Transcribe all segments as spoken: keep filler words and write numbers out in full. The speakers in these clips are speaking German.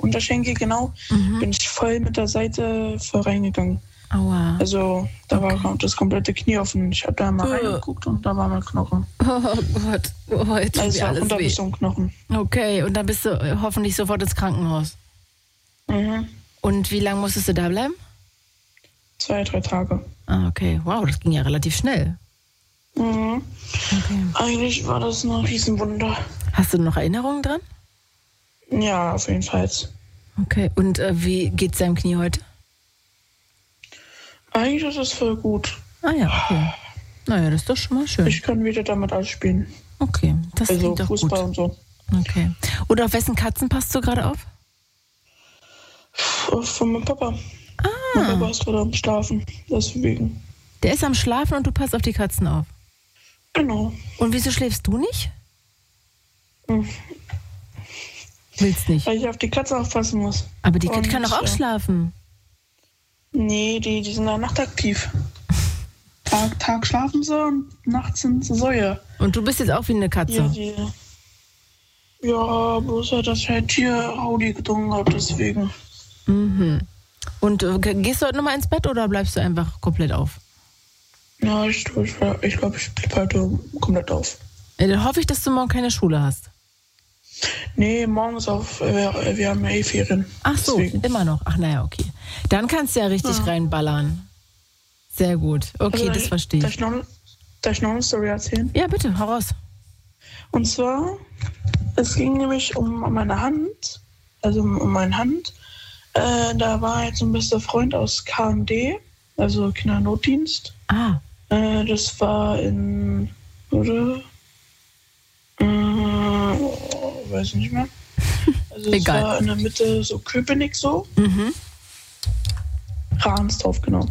Unterschenkel, genau, mhm. bin ich voll mit der Seite voll reingegangen. Aua. Also da okay. war das komplette Knie offen. Ich habe da mal uh. reingeguckt und da war mein Knochen. Oh Gott, oh, jetzt tut mir alles runter weh. Bis zum Knochen. Okay, und dann bist du hoffentlich sofort ins Krankenhaus. Mhm. Und wie lange musstest du da bleiben? Zwei, drei Tage. Ah, okay. Wow, das ging ja relativ schnell. Mhm. Okay. Eigentlich war das ein Riesenwunder. Hast du noch Erinnerungen dran? Ja, auf jeden Fall. Okay, und äh, wie geht's deinem Knie heute? Eigentlich ist es voll gut. Ah ja, okay. Naja, das ist doch schon mal schön. Ich kann wieder damit alles spielen. Okay, das also klingt doch gut. Fußball und so. Okay. Und auf wessen Katzen passt du gerade auf? Von meinem Papa. Ah. Mein Papa ist gerade am Schlafen, deswegen. Der ist am Schlafen und du passt auf die Katzen auf? Genau. Und wieso schläfst du nicht? Hm. Willst nicht? Weil ich auf die Katze aufpassen muss. Aber die Katze kann doch auch ja. schlafen. Nee, die, die sind da nachtaktiv. Tag, Tag schlafen sie und nachts sind sie Säue. Und du bist jetzt auch wie eine Katze? Ja, die, ja bloß halt, dass ich halt hier Audi getrunken habe, deswegen. Mhm. Und äh, gehst du heute nochmal ins Bett oder bleibst du einfach komplett auf? Ja, ich glaube, ich, ich, glaub, ich bleib heute komplett auf. Ja, dann hoffe ich, dass du morgen keine Schule hast. Nee, morgen ist auf, wir, wir haben ja eh Ferien. Ach so, deswegen. Immer noch. Ach naja, okay. Dann kannst du ja richtig ja. reinballern. Sehr gut. Okay, also, das verstehe ich. Darf ich, noch, darf ich noch eine Story erzählen? Ja, bitte, hau raus. Und zwar, es ging nämlich um meine Hand, also um meine Hand. Äh, da war jetzt ein bester Freund aus K M D, also Kindernotdienst. Ah. Äh, das war in, oder? Äh, weiß ich nicht mehr. Also es Egal. war in der Mitte so Köpenick so. Mhm. Ransdorf, genau.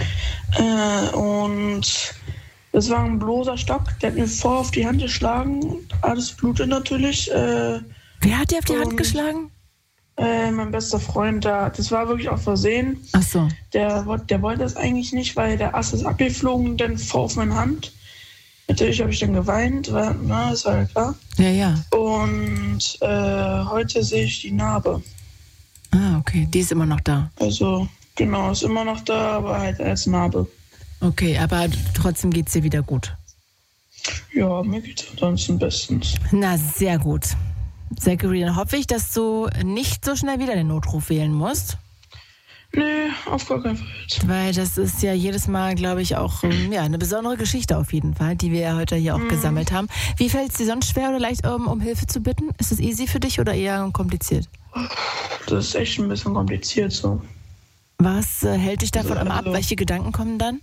Äh, und das war ein bloßer Stock, der hat mir voll auf die Hand geschlagen. Alles blutet natürlich. Äh, Wer hat dir auf die Hand geschlagen? Äh, mein bester Freund, da, das war wirklich auf Versehen. Ach so. Der, der wollte das eigentlich nicht, weil der Ast ist abgeflogen, dann voll auf meine Hand. Natürlich habe ich dann geweint, weil, na, das war ja klar. Ja, ja. Und äh, heute sehe ich die Narbe. Ah, okay, die ist immer noch da. Also, genau, ist immer noch da, aber halt als Narbe. Okay, aber trotzdem geht's dir wieder gut? Ja, mir geht's ansonsten bestens. Na, sehr gut. Zachary, dann hoffe ich, dass du nicht so schnell wieder den Notruf wählen musst. Nee, auf gar keinen Fall. Weil das ist ja jedes Mal, glaube ich, auch ja, eine besondere Geschichte auf jeden Fall, die wir ja heute hier auch mm. gesammelt haben. Wie fällt es dir sonst schwer oder leicht, um, um Hilfe zu bitten? Ist es easy für dich oder eher kompliziert? Das ist echt ein bisschen kompliziert so. Was äh, hält dich davon also, ab? Welche Gedanken kommen dann?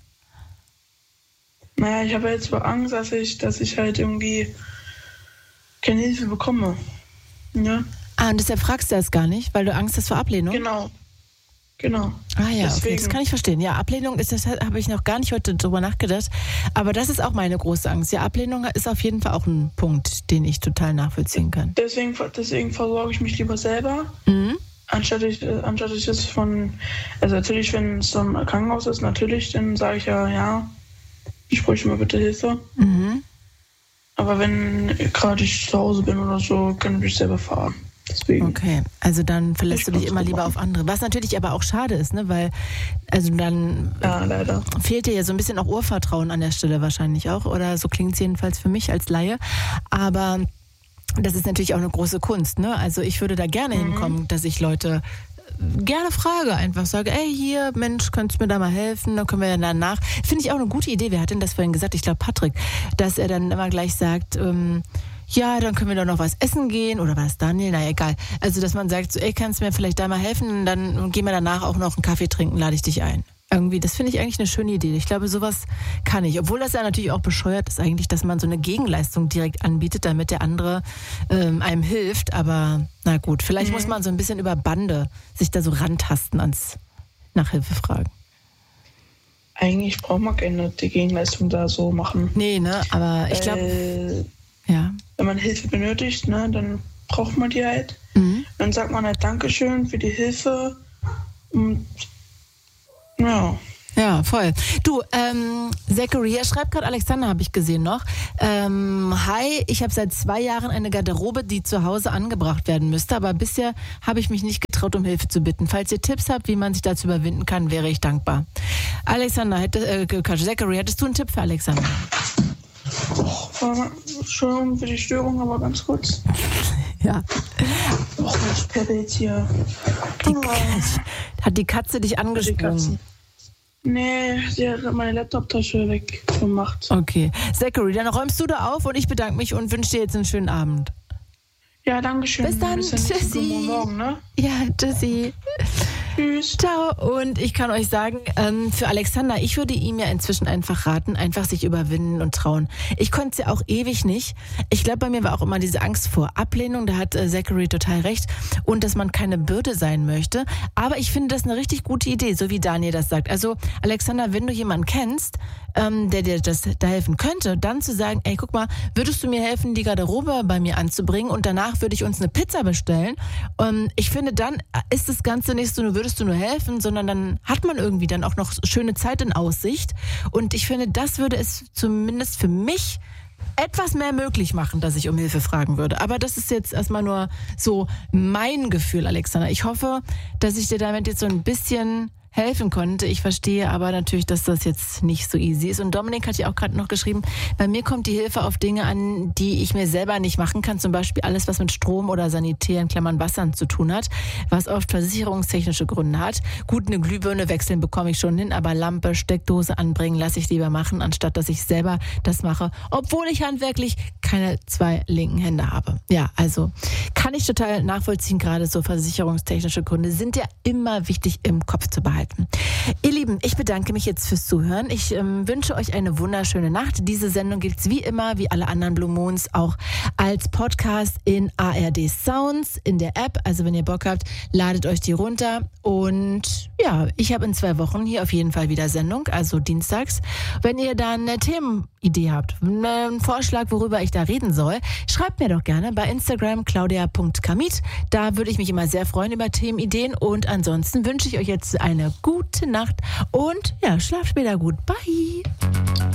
Naja, ich habe jetzt zwar Angst, dass ich, dass ich halt irgendwie keine Hilfe bekomme. Ja. Ah, und deshalb fragst du das gar nicht, weil du Angst hast vor Ablehnung? Genau. Genau. Ah ja, Deswegen. Okay, das kann ich verstehen. Ja, Ablehnung ist das, habe ich noch gar nicht heute drüber nachgedacht. Aber das ist auch meine große Angst. Ja, Ablehnung ist auf jeden Fall auch ein Punkt, den ich total nachvollziehen kann. Deswegen, deswegen versorge ich mich lieber selber, mhm. anstatt ich, anstatt ich es von, also natürlich, wenn es im Krankenhaus ist, natürlich, dann sage ich ja, ja, ich bräuchte mal bitte Hilfe. Mhm. Aber wenn gerade ich zu Hause bin oder so, kann ich mich selber fahren. Deswegen. Okay, also dann verlässt du dich immer lieber auf andere. Was natürlich aber auch schade ist, ne? Weil, also dann ja, leider. fehlt dir ja so ein bisschen auch Urvertrauen an der Stelle wahrscheinlich auch. Oder so klingt es jedenfalls für mich als Laie. Aber das ist natürlich auch eine große Kunst, ne? Also ich würde da gerne mhm. hinkommen, dass ich Leute gerne frage, einfach sage, ey, hier, Mensch, könntest du mir da mal helfen? Dann können wir ja danach. Finde ich auch eine gute Idee. Wer hat denn das vorhin gesagt? Ich glaube Patrick, dass er dann immer gleich sagt, ähm, ja, dann können wir doch noch was essen gehen. Oder war das Daniel? Naja, egal. Also, dass man sagt, so, ey, kannst du mir vielleicht da mal helfen? Und dann gehen wir danach auch noch einen Kaffee trinken, lade ich dich ein. Irgendwie, das finde ich eigentlich eine schöne Idee. Ich glaube, sowas kann ich. Obwohl das ja natürlich auch bescheuert ist eigentlich, dass man so eine Gegenleistung direkt anbietet, damit der andere ähm, einem hilft. Aber na gut, vielleicht mhm. muss man so ein bisschen über Bande sich da so rantasten ans Nachhilfe fragen. Eigentlich braucht man keine die Gegenleistung da so machen. Nee, ne? Aber ich glaube... Äh, ja. Wenn man Hilfe benötigt, ne, dann braucht man die halt. Mhm. Dann sagt man halt Dankeschön für die Hilfe. Und ja. Ja, voll. Du, ähm, Zachary, hier schreibt gerade Alexander, habe ich gesehen noch. Ähm, hi, ich habe seit zwei Jahren eine Garderobe, die zu Hause angebracht werden müsste, aber bisher habe ich mich nicht getraut. traut, um Hilfe zu bitten. Falls ihr Tipps habt, wie man sich dazu überwinden kann, wäre ich dankbar. Alexander, hätte, äh, Zachary, hättest du einen Tipp für Alexander? Oh, Entschuldigung für die Störung, aber ganz kurz. Ja. Oh, ich perre jetzt hier. Die, hat die Katze dich angesprungen? Nee, sie hat meine Laptop-Tasche weggemacht. Okay. Zachary, dann räumst du da auf und ich bedanke mich und wünsche dir jetzt einen schönen Abend. Ja, danke schön. Bis dann. Tschüssi. Morgen, ne? Ja, tschüssi. Tschüss. Ciao. Und ich kann euch sagen, ähm, für Alexander, ich würde ihm ja inzwischen einfach raten, einfach sich überwinden und trauen. Ich konnte es ja auch ewig nicht. Ich glaube, bei mir war auch immer diese Angst vor Ablehnung. Da hat äh, Zachary total recht. Und dass man keine Bürde sein möchte. Aber ich finde das eine richtig gute Idee, so wie Daniel das sagt. Also Alexander, wenn du jemanden kennst, ähm, der dir das da helfen könnte, dann zu sagen, ey, guck mal, würdest du mir helfen, die Garderobe bei mir anzubringen und danach würde ich uns eine Pizza bestellen. Ähm, ich finde, dann ist das Ganze nicht so, nur würdest du nur helfen, sondern dann hat man irgendwie dann auch noch schöne Zeit in Aussicht. Und ich finde, das würde es zumindest für mich etwas mehr möglich machen, dass ich um Hilfe fragen würde. Aber das ist jetzt erstmal nur so mein Gefühl, Alexander. Ich hoffe, dass ich dir damit jetzt so ein bisschen helfen konnte. Ich verstehe aber natürlich, dass das jetzt nicht so easy ist. Und Dominik hat ja auch gerade noch geschrieben, bei mir kommt die Hilfe auf Dinge an, die ich mir selber nicht machen kann. Zum Beispiel alles, was mit Strom oder Sanitär, in Klammern Wassern zu tun hat, was oft versicherungstechnische Gründe hat. Gut, eine Glühbirne wechseln bekomme ich schon hin, aber Lampe, Steckdose anbringen lasse ich lieber machen, anstatt dass ich selber das mache, obwohl ich handwerklich keine zwei linken Hände habe. Ja, also kann ich total nachvollziehen, gerade so versicherungstechnische Gründe sind ja immer wichtig im Kopf zu behalten. Ihr Lieben, ich bedanke mich jetzt fürs Zuhören. Ich ähm, wünsche euch eine wunderschöne Nacht. Diese Sendung gibt es wie immer, wie alle anderen Blue Moons, auch als Podcast in A R D Sounds, in der App. Also wenn ihr Bock habt, ladet euch die runter. Und ja, ich habe in zwei Wochen hier auf jeden Fall wieder Sendung, also dienstags. Wenn ihr dann eine Themenidee habt, einen Vorschlag, worüber ich da reden soll, schreibt mir doch gerne bei Instagram claudia punkt kamit. Da würde ich mich immer sehr freuen über Themenideen. Und ansonsten wünsche ich euch jetzt eine gute Nacht und ja, schlaft später gut. Bye!